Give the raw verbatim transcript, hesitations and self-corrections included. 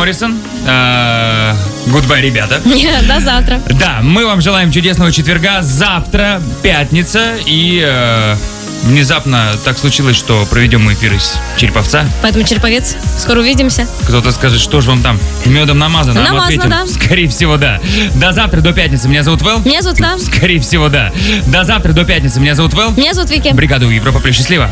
Моррисон. Гудбай, ребята. До завтра. Да, мы вам желаем чудесного четверга. Завтра пятница. И э, внезапно так случилось, что проведем мы эфир из Череповца. Поэтому, Череповец, скоро увидимся. Кто-то скажет, что же вам там медом намазано. А мы Намазано, ответим, да. скорее всего, да. До завтра, до пятницы. Меня зовут Вэл. Меня зовут Да. Скорее всего, да. До завтра, до пятницы. Меня зовут Вэл. Меня зовут Вики. Бригаду Европа Плюс. Счастливо.